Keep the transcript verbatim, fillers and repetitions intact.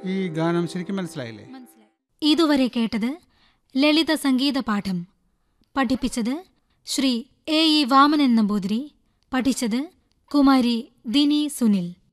ഈ ഗാനം ശരിക്കും മനസ്സിലായില്ലേ? ഇതുവരെ കേട്ടത് ലളിത സംഗീത പാഠം. പഠിപ്പിച്ചത് ശ്രീ എ ഇ വാമനൻ നമ്പൂതിരി. പഠിച്ചത് കുമാരി ദിനി സുനിൽ.